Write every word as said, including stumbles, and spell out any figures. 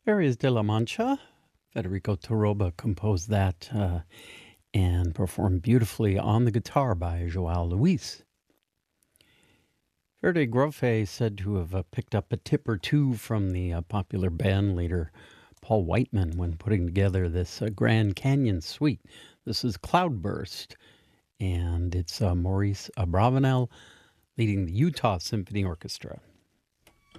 Areas de la Mancha. Federico Toroba composed that uh, and performed beautifully on the guitar by Joao Luis. Verde Grofe said to have uh, picked up a tip or two from the uh, popular band leader Paul Whiteman when putting together this uh, Grand Canyon suite. This is Cloudburst, and it's uh, Maurice Abravanel leading the Utah Symphony Orchestra.